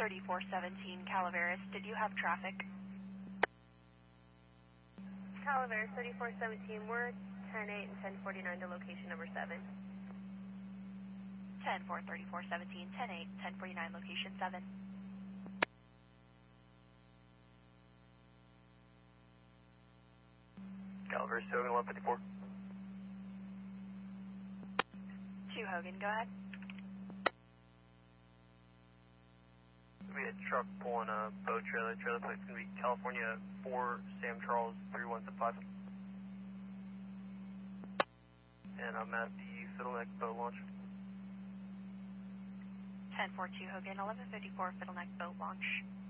3417 Calaveras, did you have traffic? Calaveras 3417, we're 10-8 and 1049 to location number 7. 10-4, 3417, 10-8, 1049, location 7. Calaveras 154. 2 Hogan, go ahead. We had a truck pulling a boat trailer. Trailer plate's going to be California 4 Sam Charles 3175. And I'm at the Fiddleneck boat launch. 10-4, 2 Hogan, 1154 Fiddleneck boat launch.